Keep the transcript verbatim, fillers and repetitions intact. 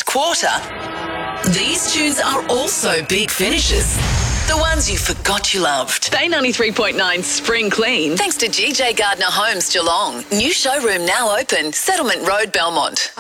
quarter. These tunes are also big finishes. The ones you forgot you loved. Bay ninety-three point nine Spring Clean. Thanks to G J Gardner Homes, Geelong. New showroom now open. Settlement Road, Belmont.